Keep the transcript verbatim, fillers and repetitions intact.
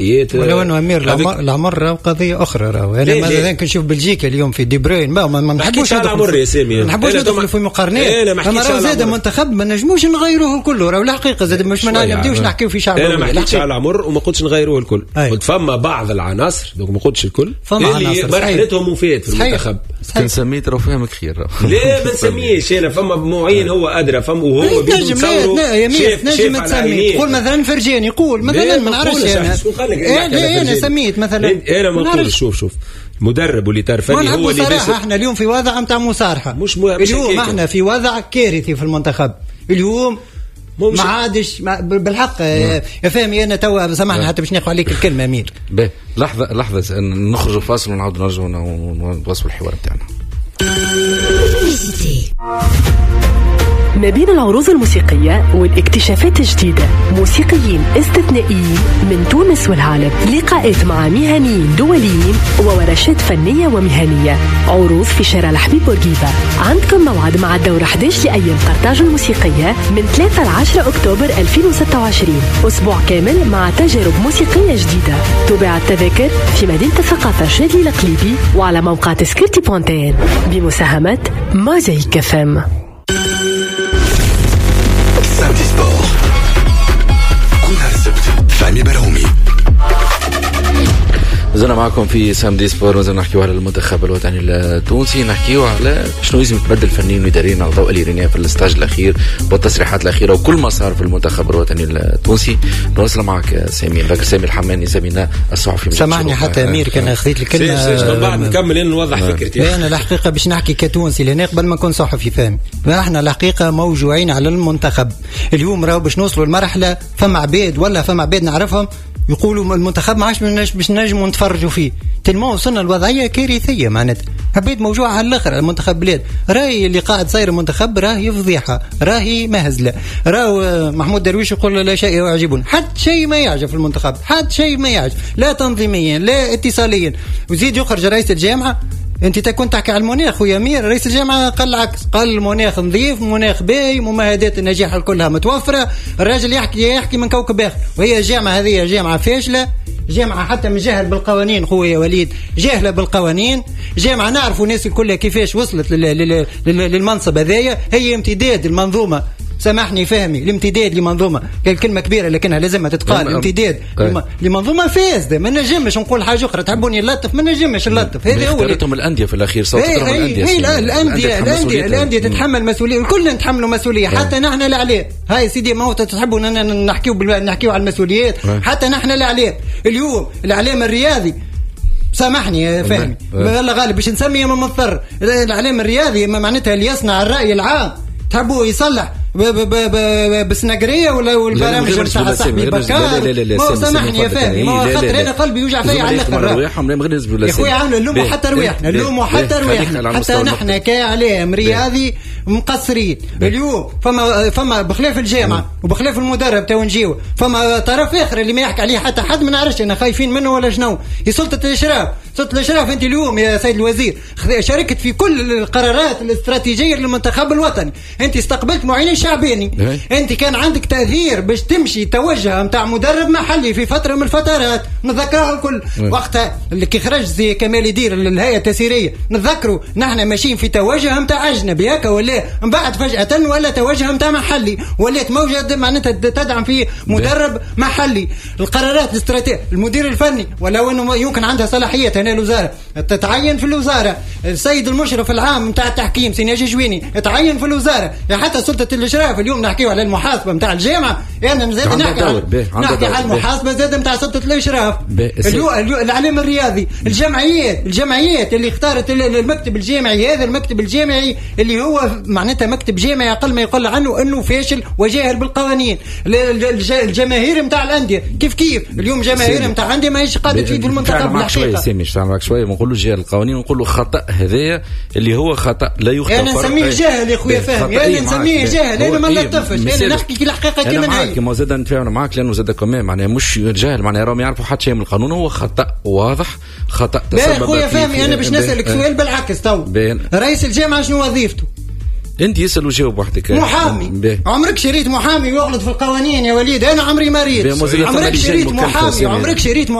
ولو انه امير العمر راهو قضيه اخرى راهو انا مثلا كنشوف بلجيكا اليوم في دي بروين ما ما نحبوش على العمر يا سامي، ما نحبوش ندخلوا في مقارنات. اما راهو زاد منتخب ما نجموش نغيروه كله راهو الحقيقه زاد مش ما نبداوش نحكيو في شعب. انا ما حكيتش على العمر وما قلتش نغيروه الكل، قلت فما بعض العناصر دونك ما قلتش الكل اللي مرحلتهم مفيد في المنتخب كنسميه راه فهمك خير. لا ما نسميهش انا، فما معين هو ادرى فما وهو بيتصوروا. لا يا مير نجم تسميه تقول مثلا فرجاني يقول مثلا ما نعرفش انا انا انا سميت مثلا انا ما نقول. شوف شوف مدرب واللي تعرفني هو اللي بصراحه احنا اليوم في وضع نتاع مصارحه مش اليوم احنا في وضع كارثي في المنتخب اليوم ما عادش بالحق يا فهمي انا توا سامحني حتى باش ناخذ عليك الكلمه امير. باهي لحظه لحظه نخرجوا فاصل ونعاودوا نرجعوا ونواصلوا الحوار نتاعنا. ما بين العروض الموسيقية والاكتشافات الجديدة، موسيقيين استثنائيين من تونس والعالم، لقاءات مع مهنيين دوليين وورشات فنية ومهنية. عروض في شارع الحبيب بورقيبة. عندكم موعد مع الدورة أحد عشر لأيام قرطاج الموسيقية من ثلاثة لعشرة أكتوبر ألفين وستة وعشرين، أسبوع كامل مع تجارب موسيقية جديدة. تباع التذاكر في مدينة الثقافة شادلي القليبي وعلى موقع تذكرتي بوانتين بمساهمة موزايك اف ام. سامدي سبور كل السبت فهمي بلومي. زلنا معكم في سامدي سبور، وزلنا نحكيو على المنتخب الوطني التونسي، نحكيو على شنو لازم يتبدل فنيين وإداريين على ضوء اللي في الاستاج الأخير والتصريحات الأخيرة وكل ما صار في المنتخب الوطني التونسي. نوصل معك سامي ذاكر سامي الحماني زميلنا الصحفي. سامحني حتى أمير كان خذيت الكلمة بعد نكمل إن نوضح فكرتي. أنا الحقيقة باش نحكي كتونسي لأن قبل ما نكون صحفي فاهم، فإحنا الحقيقة موجوعين على المنتخب اليوم. راهو باش نوصلوا لمرحلة فما عباد ولا فما عباد نعرفهم يقولوا المنتخب ما عادش باش نجموا نتفرجوا فيه. تلمو وصلنا الوضعيه كارثيه معناتها حبيت موجوعه على الاخر. المنتخب بلاد راهي اللي قاعد صاير المنتخب راهي فضيحه راهي مهزله. راهو محمود درويش يقول لا شيء يعجبون، حتى شيء ما يعجب في المنتخب، حتى شيء ما يعجب لا تنظيميا لا اتصاليا. وزيد يخرج رئيس الجامعه. انت كنت تحكي على المناخ ويا مير رئيس الجامعه قال العكس، قال المناخ نظيف مناخ باهي ممهدات النجاح كلها متوفره. الراجل يحكي يحكي من كوكب اخر، وهي الجامعه هذه جامعه فاشله، جامعه حتى من جهل بالقوانين خويا وليد، جاهله بالقوانين، جامعه نعرفوا الناس كلها كيفاش وصلت للمنصب هذايا. هي امتداد المنظومه، سامحني فهمي، الامتداد لمنظومه كلمه كبيره لكنها لازم تتقال، امتداد لمنظومه فاسده. ما نجمش نقول حاجه اخرى، تحبوني نلطف ما نجمش نلطف. هذا هو اختارتهم الانديه في الاخير، صوتهم الانديه هي الانديه الانديه الانديه تتحمل مسؤوليه، كلنا نتحملوا مسؤوليه حتى نحن الاعلام. هاي سيدي ما هو تحبوا نحكيو نحكيو على المسؤوليات، حتى نحن الاعلام. اليوم الاعلام الرياضي سامحني فهمي والله غالب باش نسميه من مضطر، الاعلام الرياضي ما معناتها اللي يصنع الراي العام تحبوا يصلح بسنقريه ولا والبرامج نتاع صاحبي بكار. ما سامحني يا فهمي، ما خاطر انا قلبي يوجع فيا على الاخر يا خويا. عامل نلوموا حتى رواحنا، نلوموا حتى رواحنا، حتى نحن كاعلام رياضي مقصرين. اليوم فما فما بخلاف الجامعه وبخلاف المدرب تو نجيو فما طرف اخر اللي ما يحكي عليه حتى حد ما نعرفش انا خايفين منه ولا شنو. هي سلطه الاشراف. سلطه الاشراف انت اليوم يا سيد الوزير شاركت في كل القرارات الاستراتيجيه للمنتخب الوطني، انت استقبلت معين شعباني، انت كان عندك تاثير باش تمشي توجه نتاع مدرب محلي في فتره من الفترات نتذكرها الكل. وقتها اللي كي خرج زي كمال يدير الهيئه التسييريه نتذكروا نحن ماشيين في توجه نتاع اجنبي هكا، ولا من بعد فجاه ولا توجه نتاع محلي، ولات موجه معناتها تدعم في مدرب محلي. القرارات الاستراتيجيه المدير الفني ولو انه يمكن عندها صلاحيات هنا الوزاره تتعين في الوزاره، السيد المشرف العام نتاع التحكيم سيناجي جويني يتعين في الوزاره، حتى سلطه الاشراف. اليوم نحكيو على المحاسبه نتاع الجامعه، يعني نزيد نحكي على نحكي على المحاسبه زاد نتاع سلطه الاشراف. الاعلام الرياضي، الجمعيات الجمعيات اللي اختارت المكتب الجامعي، هذا المكتب الجامعي اللي هو معناتها مكتب جامعي اقل ما يقال عنه انه فاشل وجاهل بالقوانين. الجماهير نتاع الانديه كيف كيف اليوم جماهير نتاع انديه ماهيش قاعده تفيد المنتخب الحقيقه. سامي معك شويه ما نقولوا جاهل القوانين، نقولوا خطا هذايا اللي هو خطا لا يغتفر. انا نسميه جاهل يا خويا فاهم، انا نسميه جاهل، انا ما نلطفش، انا نحكي الحقيقه كما معاك. ما زاد نتفاهم معاك لانه زاد كمان معناها مش جاهل، معناها راهم يعرفوا حتى شيء من القانون، هو خطا واضح، خطا تسبب. خويا فهمي انا باش نسالك سؤال بالعكس تو، رئيس الجامعه شنو وظيفته؟ انت يسال وجاوب وحدك. محامي عمرك شريت محامي يغلط في القوانين يا وليد؟ انا عمري ما ريت. عمرك شريت محامي عمرك شريت